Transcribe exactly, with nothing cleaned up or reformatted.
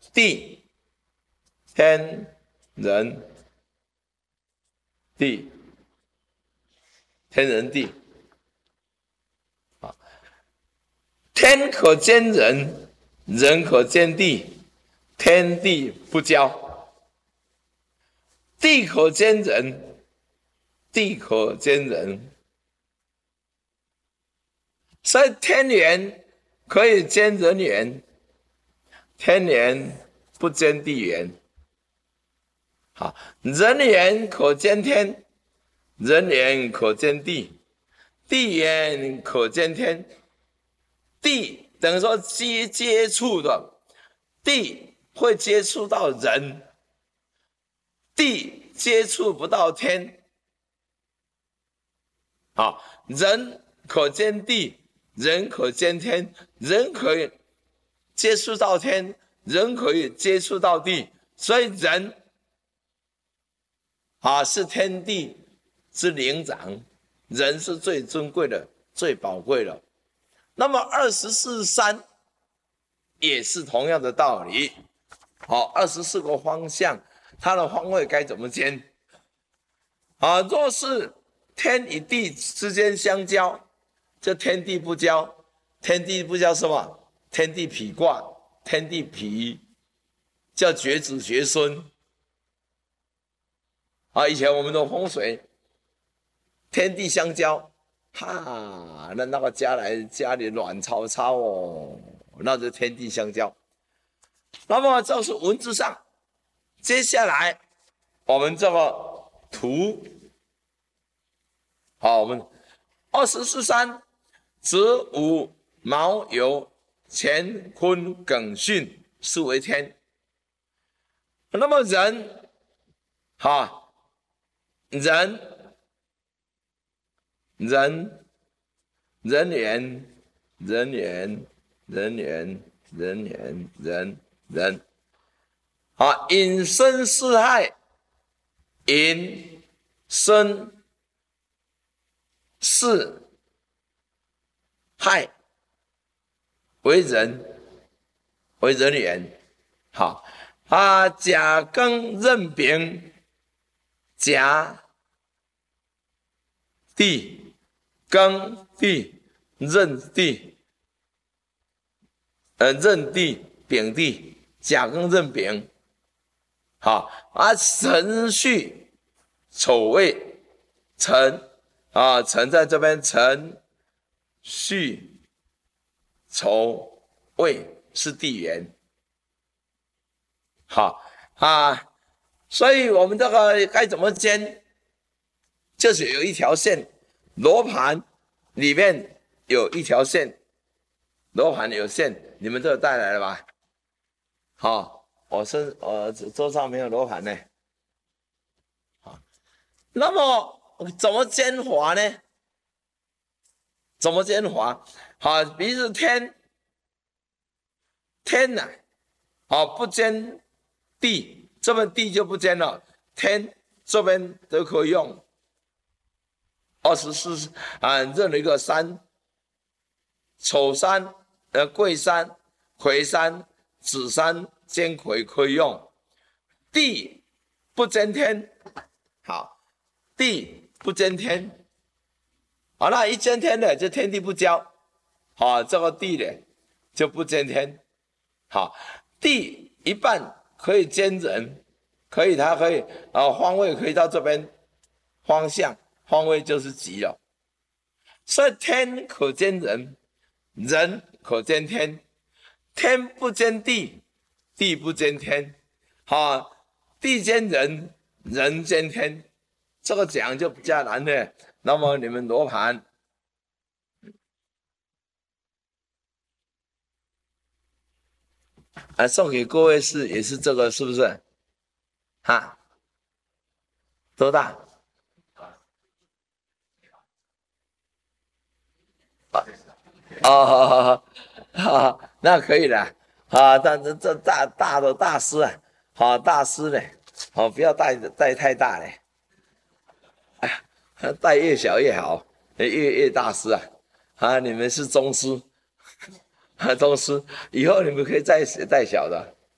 地，天人地，天人地。啊，天可兼人，人可兼地，天地不交；地可兼人，地可兼人。所以天缘可以兼人缘，天缘不兼地缘。好，人缘可兼天，人缘可兼地，地缘可兼天。地等于说接接触的，地会接触到人，地接触不到天。好，人可兼地，人可兼天，人可以接触到天，人可以接触到地，所以人啊是天地之灵长，人是最尊贵的、最宝贵的。那么二十四山也是同样的道理。好，二十四个方向，它的方位该怎么兼？啊，若是天与地之间相交，就天地不交。天地不交什么？天地痞卦，天地痞叫绝子绝孙。啊，以前我们的风水，天地相交，哈，那那个家来家里乱糟糟哦，那就天地相交。那么这是文字上，接下来我们这个图，好，我们二十四山，子午卯酉乾坤艮巽是为天。那么人，哈，人。人，人缘，人缘，人缘，人缘，人人，好，引申四害，引申四害为人，为人缘。好啊，甲庚壬丙，甲地。庚地、壬地、呃壬地、丙地，甲庚壬丙，好啊，辰戌丑未，辰啊辰在这边，辰戌丑未是地缘，好啊，所以我们这个该怎么兼？就是有一条线。罗盘里面有一条线，罗盘有线，你们都有带来了吧？好，我身我桌上没有罗盘呢。好，那么怎么兼华呢？怎么兼华？好，比如天，天呐、啊，好不兼地，这边地就不兼了，天这边都可以用。二十四啊，任何一个山，丑山、呃贵山、魁山、子山兼魁可以用。地不兼天，好，地不兼天，好，那一兼天的就天地不交，好，这个地呢就不兼天，好，地一半可以兼人，可以它可以啊方位可以到这边方向。方位就是吉了，所以天可兼人，人可兼天，天不兼地，地不兼天，好，地兼人，人兼天，这个讲就比较难的。那么你们罗盘，啊，送给各位是也是这个，是不是？哈，多大？哦，好好好，好，那可以了啊。但是这大大的大师啊，好大师呢，好不要带带太大嘞。哎呀，带越小越好，越越大师啊。啊，你们是宗师，宗师，以后你们可以再带小的。